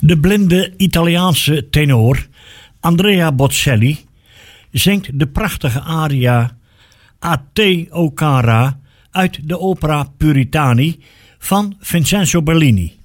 De blinde Italiaanse tenor Andrea Bocelli zingt de prachtige aria A te o cara uit de opera Puritani van Vincenzo Bellini.